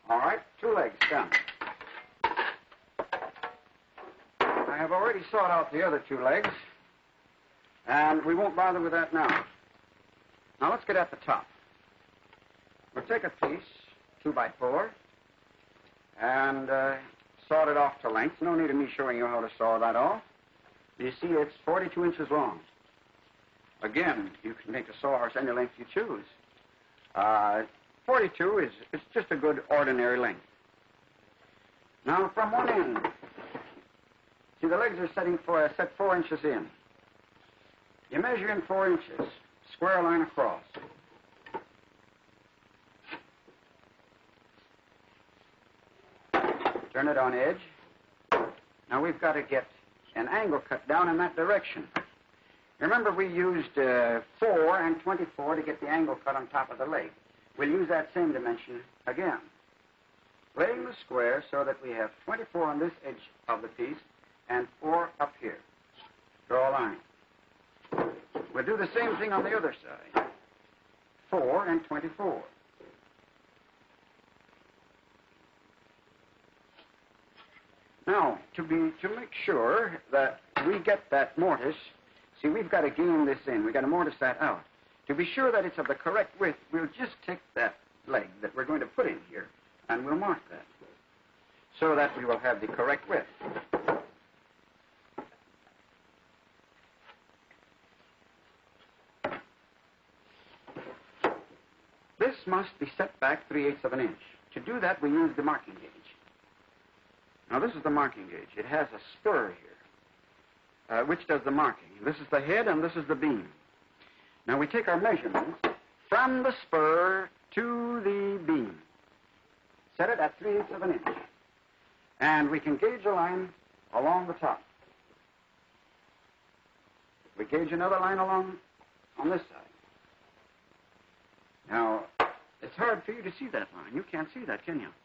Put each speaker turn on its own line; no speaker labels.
All right, 2 legs done. I have already sawed out the other 2 legs, and we won't bother with that now. Now let's get at the top. We'll take a piece, 2 by 4, and sawed it off to length. No need of me showing you how to saw that off. You see, it's 42 inches long. Again, you can make a sawhorse any length you choose. 42 is just a good ordinary length. Now, from one end, see, the legs are set 4 inches in. You measure in 4 inches, square line across. Turn it on edge. Now we've got to get an angle cut down in that direction. Remember, we used 4 and 24 to get the angle cut on top of the leg. We'll use that same dimension again. Laying the square so that we have 24 on this edge of the piece and 4 up here. Draw a line. We'll do the same thing on the other side. 4 and 24. Now, to make sure that we get that mortise, see, we've got to gain this in. We've got to mortise that out. To be sure that it's of the correct width, we'll just take that leg that we're going to put in here, and we'll mark that so that we will have the correct width. This must be set back 3/8 of an inch. To do that, we use the marking gauge. Now, this is the marking gauge. It has a spur here, which does the marking. This is the head, and this is the beam. Now, we take our measurements from the spur to the beam. Set it at 3/8 of an inch. And we can gauge a line along the top. We gauge another line along on this side. Now, it's hard for you to see that line. You can't see that, can you?